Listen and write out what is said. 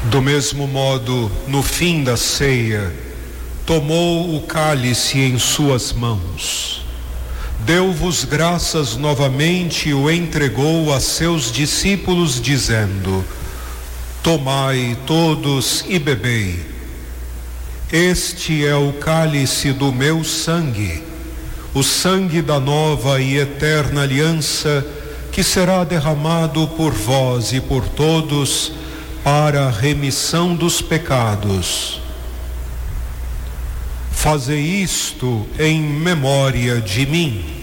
Do mesmo modo, no fim da ceia, tomou o cálice em suas mãos, deu-vos graças novamente e o entregou a seus discípulos, dizendo: tomai todos e bebei. Este é o cálice do meu sangue, o sangue da nova e eterna aliança, que será derramado por vós e por todos para a remissão dos pecados. Fazei isto em memória de mim.